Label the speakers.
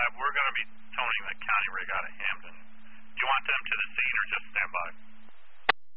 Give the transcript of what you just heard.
Speaker 1: We're going to be towing the county rig out of Hamden. Do you want them to the scene or just stand by?